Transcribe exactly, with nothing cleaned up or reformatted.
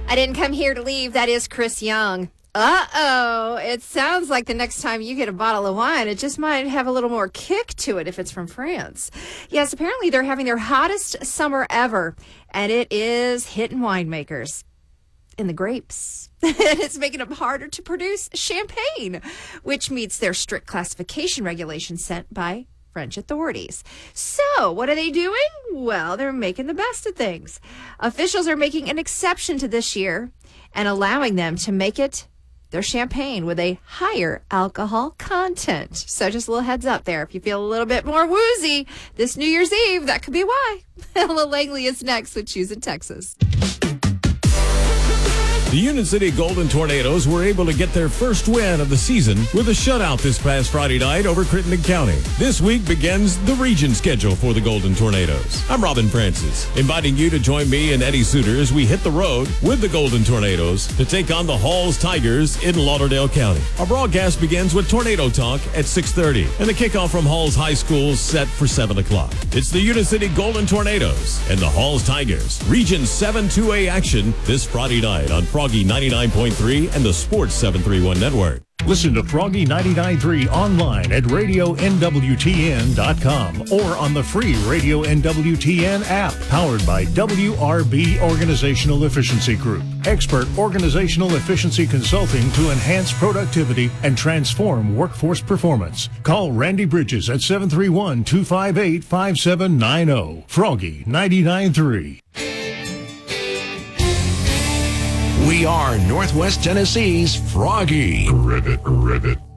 I didn't come here to leave. That is Chris Young. Uh-oh. It sounds like the next time you get a bottle of wine, it just might have a little more kick to it if it's from France. Yes, apparently they're having their hottest summer ever, and it is hitting winemakers in the grapes. And it's making it harder to produce champagne, which meets their strict classification regulations set by French authorities. So, what are they doing? Well, they're making the best of things. Officials are making an exception to this year and allowing them to make it their champagne with a higher alcohol content. So just a little heads up there. If you feel a little bit more woozy this New Year's Eve, that could be why. Ella Langley is next with Choose in Texas. The Union City Golden Tornadoes were able to get their first win of the season with a shutout this past Friday night over Crittenden County. This week begins the region schedule for the Golden Tornadoes. I'm Robin Francis, inviting you to join me and Eddie Suter as we hit the road with the Golden Tornadoes to take on the Halls Tigers in Lauderdale County. Our broadcast begins with Tornado Talk at six thirty, and the kickoff from Halls High School set for seven o'clock. It's the Union City Golden Tornadoes and the Halls Tigers. Region seven two A action this Friday night on Froggy ninety-nine point three and the Sports seven thirty-one Network. Listen to Froggy ninety-nine point three online at radio N W T N dot com or on the free Radio N W T N app, powered by W R B Organizational Efficiency Group. Expert organizational efficiency consulting to enhance productivity and transform workforce performance. Call Randy Bridges at seven three one, two five eight, five seven nine zero. Froggy ninety-nine point three. We are Northwest Tennessee's Froggy. Ribbit, ribbit.